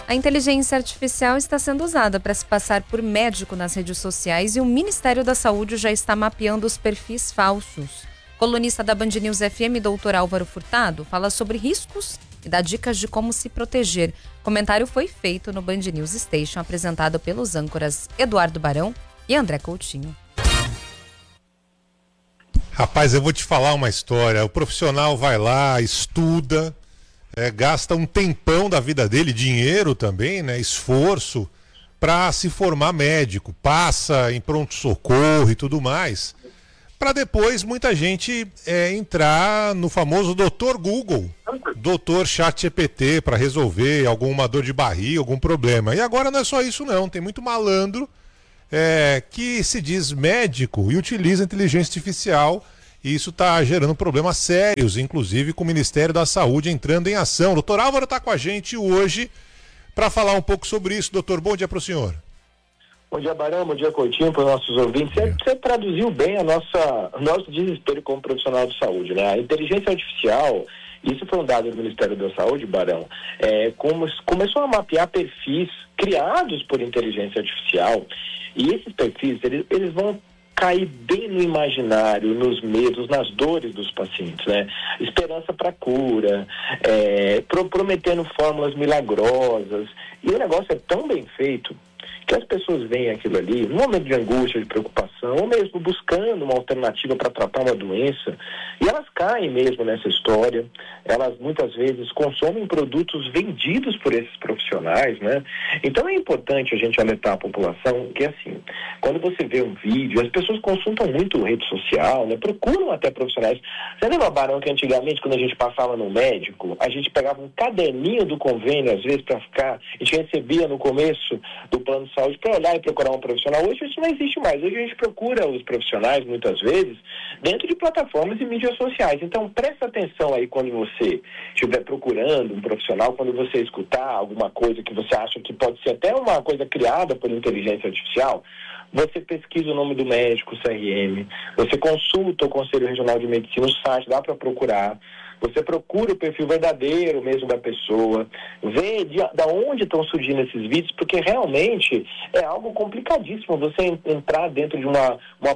A inteligência artificial está sendo usada para se passar por médico nas redes sociais e o Ministério da Saúde já está mapeando os perfis falsos. Colunista da Band News FM, Dr. Álvaro Furtado, fala sobre riscos e dá dicas de como se proteger. O comentário foi feito no Band News Station, apresentado pelos âncoras Eduardo Barão e André Coutinho. Rapaz, eu vou te falar uma história. O profissional vai lá, estuda, gasta um tempão da vida dele, dinheiro também, né, esforço, para se formar médico, passa em pronto-socorro e tudo mais, para depois muita gente entrar no famoso Dr. Google, Dr. ChatGPT, para resolver alguma dor de barriga, algum problema. E agora não é só isso não, tem muito malandro que se diz médico e utiliza inteligência artificial, e isso está gerando problemas sérios, inclusive com o Ministério da Saúde entrando em ação. Doutor Álvaro está com a gente hoje para falar um pouco sobre isso. Doutor, bom dia para o senhor. Bom dia, Barão, bom dia, Coutinho, para os nossos ouvintes. Você traduziu bem o nosso desespero como profissional de saúde, né? A inteligência artificial, isso foi um dado do Ministério da Saúde, Barão, começou a mapear perfis criados por inteligência artificial, e esses perfis, eles vão cair bem no imaginário, nos medos, nas dores dos pacientes, né? Esperança para cura, prometendo fórmulas milagrosas, e o negócio é tão bem feito que as pessoas veem aquilo ali, num momento de angústia, de preocupação, ou mesmo buscando uma alternativa para tratar uma doença, e elas caem mesmo nessa história. Elas muitas vezes consomem produtos vendidos por esses profissionais, né? Então é importante a gente alertar a população que, assim, quando você vê um vídeo, as pessoas consultam muito rede social, né? Procuram até profissionais. Você lembra, Barão, que antigamente, quando a gente passava no médico, a gente pegava um caderninho do convênio, às vezes, para ficar, a gente recebia no começo do plano de saúde para olhar e procurar um profissional. Hoje isso não existe mais. Hoje a gente procura os profissionais, muitas vezes, dentro de plataformas e mídias sociais. Então, presta atenção aí quando você estiver procurando um profissional, quando você escutar alguma coisa que você acha que pode ser até uma coisa criada por inteligência artificial, você pesquisa o nome do médico, o CRM, você consulta o Conselho Regional de Medicina, o site, dá para procurar. Você procura o perfil verdadeiro mesmo da pessoa, vê da onde estão surgindo esses vídeos, porque realmente é algo complicadíssimo você entrar dentro de uma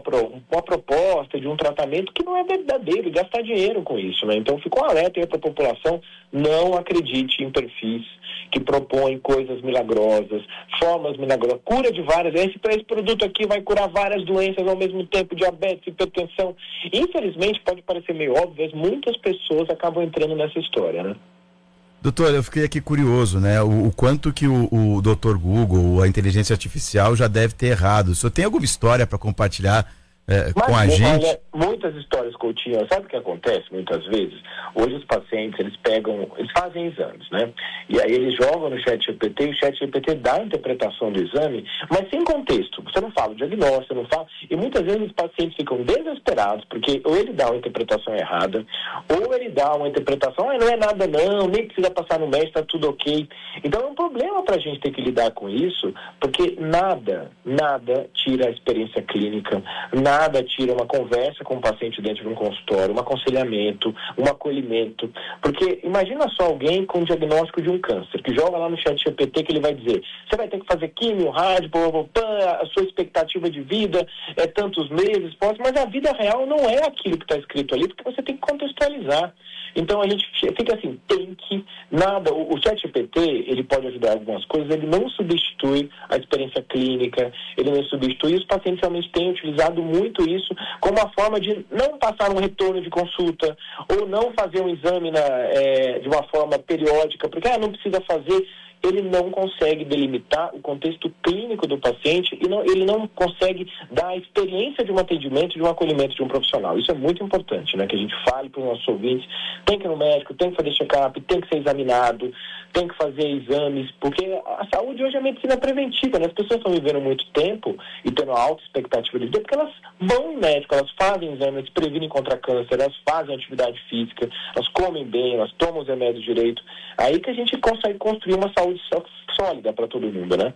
proposta, de um tratamento que não é verdadeiro e gastar dinheiro com isso, né? Então fica um alerta aí para a população, não acredite em perfis que propõem coisas milagrosas, formas milagrosas, cura de várias. Esse produto aqui vai curar várias doenças ao mesmo tempo, diabetes, hipertensão. Infelizmente, pode parecer meio óbvio, mas muitas pessoas acabam entrando nessa história, né? Doutor, eu fiquei aqui curioso, né? O quanto que o Dr. Google, a inteligência artificial, já deve ter errado. O senhor tem alguma história para compartilhar com a gente? Olha, muitas histórias, Coutinho. Sabe o que acontece muitas vezes? Hoje os pacientes, eles fazem exames, né? E aí eles jogam no ChatGPT e o ChatGPT dá a interpretação do exame, mas sem contexto. Você não fala o diagnóstico, você não fala... E muitas vezes os pacientes ficam desesperados, porque ou ele dá uma interpretação errada, ou ele dá uma interpretação, não é nada não, nem precisa passar no médico, tá tudo ok. Então é um problema pra gente ter que lidar com isso, porque nada tira a experiência clínica, nada tira uma conversa com o paciente dentro de um consultório, um aconselhamento, um acolhimento. Porque imagina só alguém com um diagnóstico de um câncer, que joga lá no ChatGPT que ele vai dizer, você vai ter que fazer químio, rádio, a sua expectativa de vida é tantos meses, mas a vida real não é aquilo que está escrito ali, porque você tem que contextualizar. Então a gente fica assim, o ChatGPT, ele pode ajudar em algumas coisas, ele não substitui a experiência clínica, ele não substitui, os pacientes realmente têm utilizado muito isso como uma forma de não passar um retorno de consulta, ou não fazer um exame de uma forma periódica, porque não precisa fazer. Ele não consegue delimitar o contexto clínico do paciente e ele não consegue dar a experiência de um atendimento, de um acolhimento de um profissional. Isso é muito importante, né? Que a gente fale para os nossos ouvintes, tem que ir no médico, tem que fazer check-up, tem que ser examinado, tem que fazer exames, porque a saúde hoje é medicina preventiva, né? As pessoas estão vivendo muito tempo e tendo uma alta expectativa de vida, porque elas vão no médico, elas fazem exames, elas previnem contra câncer, elas fazem atividade física, elas comem bem, elas tomam os remédios direito. Aí que a gente consegue construir uma saúde sólida para todo mundo, né?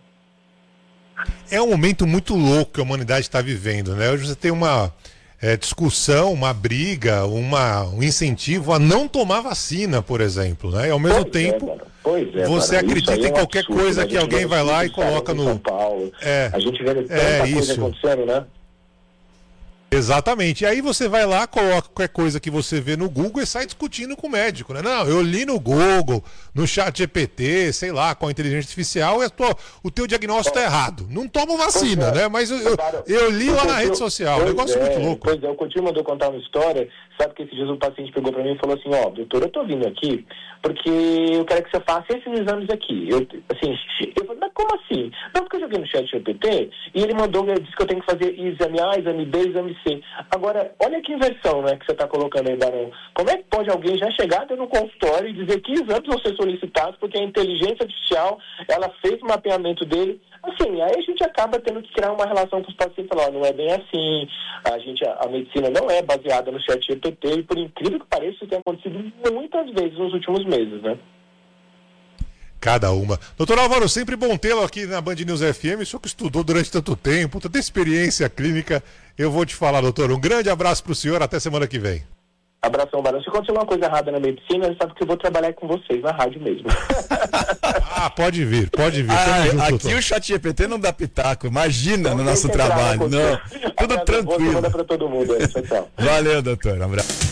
É um momento muito louco que a humanidade está vivendo, né? Hoje você tem uma discussão, uma briga, um incentivo a não tomar vacina, por exemplo, né? E ao mesmo tempo Pois é. Você acredita em qualquer absurdo, coisa né? que alguém vai lá e coloca no... São Paulo. A gente vê tanta coisa acontecendo, né? Exatamente. E aí você vai lá, coloca qualquer coisa que você vê no Google e sai discutindo com o médico, né? Não, eu li no Google, no ChatGPT, sei lá, com a inteligência artificial, o teu diagnóstico tá errado. Não tomo vacina, né? Mas eu li lá na rede social, um negócio muito louco. Pois é, o Coutinho mandou contar uma história, sabe que esses dias um paciente pegou pra mim e falou assim, doutor, eu tô vindo aqui porque eu quero que você faça esses exames aqui. Eu falei, mas como assim? Não, porque eu joguei no ChatGPT e ele disse que eu tenho que fazer exame A, exame B, exame C. Agora, olha que inversão, né, que você está colocando aí, Barão. Como é que pode alguém já chegar dentro do consultório e dizer que exames vão ser solicitados porque a inteligência artificial, ela fez o mapeamento dele? Assim, aí a gente acaba tendo que criar uma relação com os pacientes e falar, não é bem assim, a medicina não é baseada no ChatGPT e, por incrível que pareça, isso tem acontecido muitas vezes nos últimos meses, né? Cada uma. Doutor Álvaro, sempre bom tê-lo aqui na Band News FM. O senhor que estudou durante tanto tempo, tanta experiência clínica. Eu vou te falar, doutor. Um grande abraço para o senhor. Até semana que vem. Abração, Barão. Se acontecer uma coisa errada na medicina, você sabe que eu vou trabalhar com vocês na rádio mesmo. Pode vir. Junto, aqui doutor. O ChatGPT não dá pitaco. Imagina no nosso trabalho. Não, tudo tranquilo. Manda para todo mundo aí. Tchau. Valeu, doutor. Um abraço.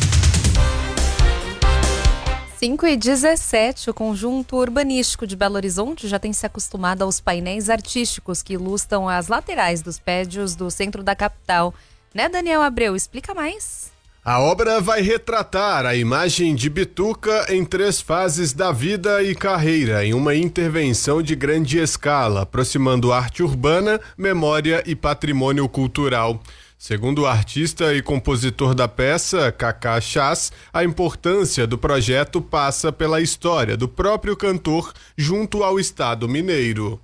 5h17, o Conjunto Urbanístico de Belo Horizonte já tem se acostumado aos painéis artísticos que ilustram as laterais dos prédios do centro da capital. Né, Daniel Abreu? Explica mais. A obra vai retratar a imagem de Bituca em 3 fases da vida e carreira, em uma intervenção de grande escala, aproximando arte urbana, memória e patrimônio cultural. Segundo o artista e compositor da peça, Cacá Chás, a importância do projeto passa pela história do próprio cantor junto ao Estado mineiro.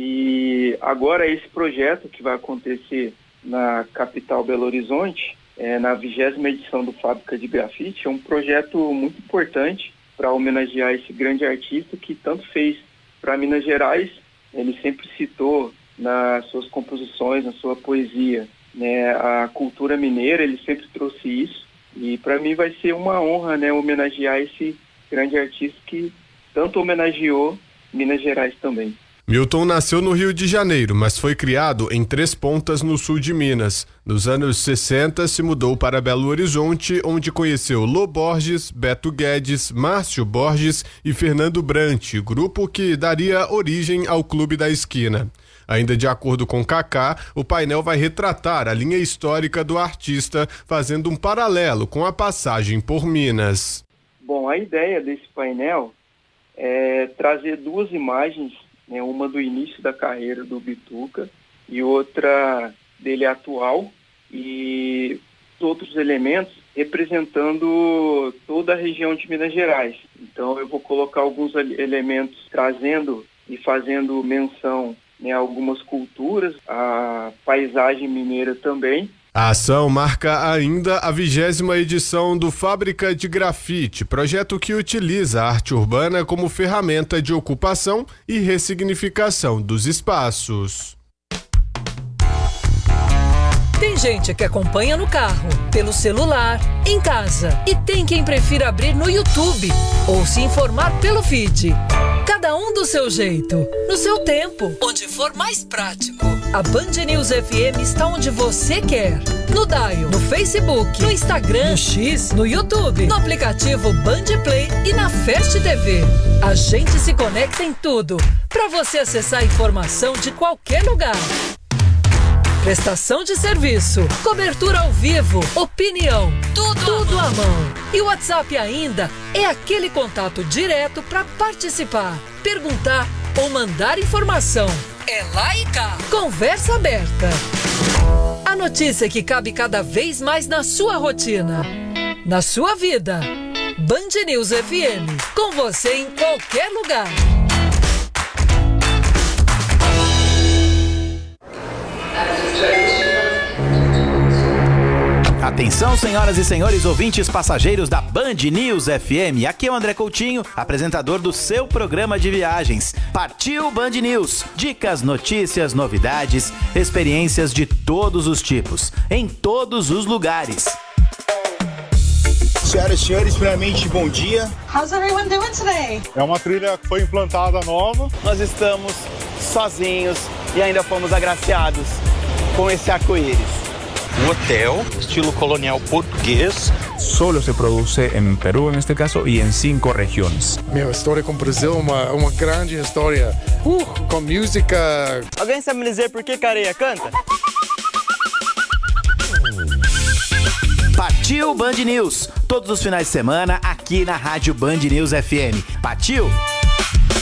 E agora esse projeto que vai acontecer na capital Belo Horizonte, na 20ª edição do Fábrica de Grafite, é um projeto muito importante para homenagear esse grande artista que tanto fez para Minas Gerais. Ele sempre citou nas suas composições, na sua poesia, a cultura mineira, ele sempre trouxe isso, e para mim vai ser uma honra, homenagear esse grande artista que tanto homenageou Minas Gerais também. Milton nasceu no Rio de Janeiro, mas foi criado em Três Pontas, no sul de Minas. Nos anos 60 se mudou para Belo Horizonte, onde conheceu Lô Borges, Beto Guedes, Márcio Borges e Fernando Brant, grupo que daria origem ao Clube da Esquina. Ainda de acordo com Cacá, o painel vai retratar a linha histórica do artista, fazendo um paralelo com a passagem por Minas. Bom, a ideia desse painel é trazer 2 imagens, uma do início da carreira do Bituca e outra dele atual, e outros elementos representando toda a região de Minas Gerais. Então eu vou colocar alguns elementos trazendo e fazendo menção a algumas culturas, a paisagem mineira também. A ação marca ainda a 20ª edição do Fábrica de Grafite, projeto que utiliza a arte urbana como ferramenta de ocupação e ressignificação dos espaços. Tem gente que acompanha no carro, pelo celular, em casa, e tem quem prefira abrir no YouTube ou se informar pelo feed. Cada um do seu jeito, no seu tempo, onde for mais prático. A Band News FM está onde você quer. No Dial, no Facebook, no Instagram, no X, no YouTube, no aplicativo Band Play e na Fast TV. A gente se conecta em tudo, para você acessar a informação de qualquer lugar. Prestação de serviço, cobertura ao vivo, opinião, tudo à mão. E o WhatsApp ainda é aquele contato direto para participar, perguntar ou mandar informação. É lá e cá. Conversa aberta. A notícia que cabe cada vez mais na sua rotina, na sua vida. Band News FM, com você em qualquer lugar. Atenção, senhoras e senhores ouvintes passageiros da Band News FM. Aqui é o André Coutinho, apresentador do seu programa de viagens. Partiu Band News. Dicas, notícias, novidades, experiências de todos os tipos, em todos os lugares. Senhoras e senhores, primeiramente, bom dia. How's everyone doing today? É uma trilha que foi implantada nova. Nós estamos sozinhos e ainda fomos agraciados com esse arco-íris. Um hotel, estilo colonial português. Solo se produce en Perú, en este caso, y en 5 regiones. Meu, história com o Brasil, uma grande história. Com música. Alguém sabe me dizer por que Careia canta? Partiu Band News, todos os finais de semana aqui na Rádio Band News FM. Partiu!